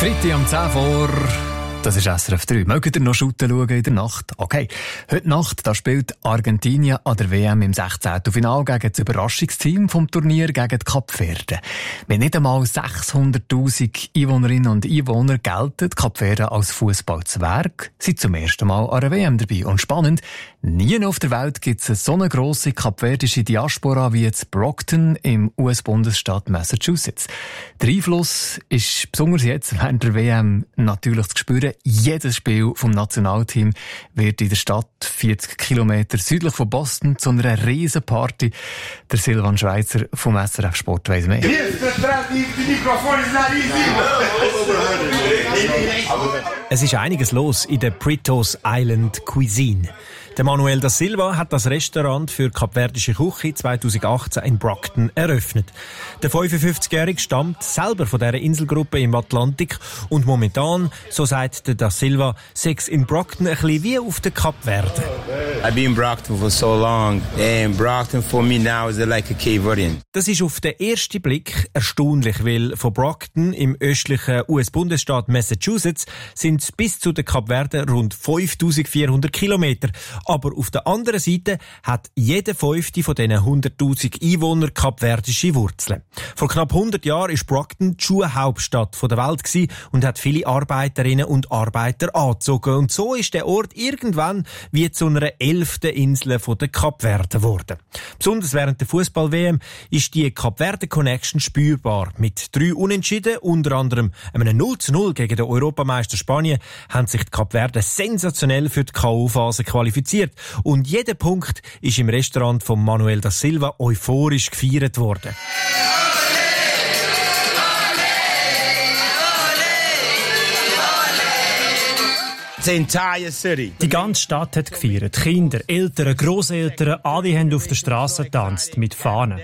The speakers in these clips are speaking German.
Freitag um 10 vor. Das ist SRF 3. Mögt ihr noch Shooten schauen in der Nacht? Okay. Heute Nacht, da spielt Argentinien an der WM im 16. Finale gegen das Überraschungsteam vom Turnier gegen die Kapverden. Mit nicht einmal 600'000 Einwohnerinnen und Einwohner gelten die Kapverden als Fußballzwerg, sind zum ersten Mal an der WM dabei. Und spannend, nie auf der Welt gibt es so eine grosse kapverdische Diaspora wie jetzt Brockton im US-Bundesstaat Massachusetts. Der Einfluss ist besonders jetzt während der WM natürlich zu spüren. Jedes Spiel vom Nationalteam wird in der Stadt 40 Kilometer südlich von Boston zu einer riesen Party. Der Silvan Schweizer vom SRF Sport weiss mehr. Es ist einiges los in der Britos Island Cuisine. Der Manuel da Silva hat das Restaurant für kapverdische Küche 2018 in Brockton eröffnet. Der 55-Jährige stammt selber von dieser Inselgruppe im Atlantik und momentan, so sagt der da Silva, sei es in Brockton ein bisschen wie auf den Kapverden. I've been in Brockton for so long, and Brockton for me now is like a Cape Verdean. Das ist auf den ersten Blick erstaunlich, weil von Brockton im östlichen US-Bundesstaat Massachusetts sind es bis zu den Kapverden rund 5400 Kilometer. Aber auf der anderen Seite hat jeder fünfte von diesen 100'000 Einwohnern kapverdische Wurzeln. Vor knapp 100 Jahren war Brockton die Schuhhauptstadt der Welt und hat viele Arbeiterinnen und Arbeiter angezogen. Und so ist der Ort irgendwann wie zu einer 11. Insel der Kapverden geworden. Besonders während der Fußball-WM ist die Kapverden-Connection spürbar. Mit 3 Unentschieden, unter anderem einem 0:0 gegen den Europameister Spanien, haben sich die Kapverden sensationell für die K.O.-Phase qualifiziert. Und jeder Punkt ist im Restaurant von Manuel da Silva euphorisch gefeiert worden. Die ganze Stadt hat gefeiert. Kinder, Eltern, Grosseltern, alle haben auf der Straße getanzt mit Fahnen.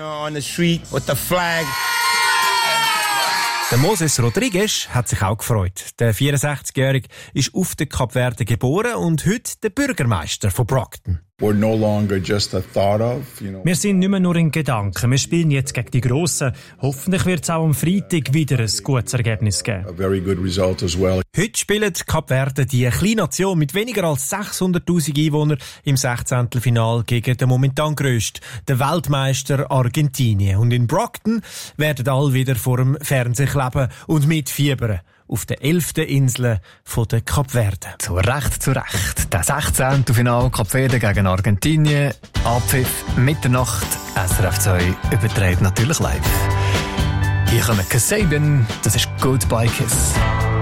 Der Moses Rodriguez hat sich auch gefreut. Der 64-Jährige ist auf den Kapverden geboren und heute der Bürgermeister von Brockton. Wir sind nicht mehr nur in Gedanken. Wir spielen jetzt gegen die Grossen. Hoffentlich wird es auch am Freitag wieder ein gutes Ergebnis geben. Heute spielen die Kapverden, die kleine Nation mit weniger als 600'000 Einwohnern, im 16. Finale gegen den momentan grössten, den Weltmeister Argentinien. Und in Brockton werden alle wieder vor dem Fernseher kleben und mitfiebern. Auf der 11. Insel der Kapverden. Zu Recht. Der 16. Finale Kapverden gegen Argentinien. Abpfiff Mitternacht. SRF 2 überträgt natürlich live. Hier kommen Kasabian. Das ist Goodbye Kiss.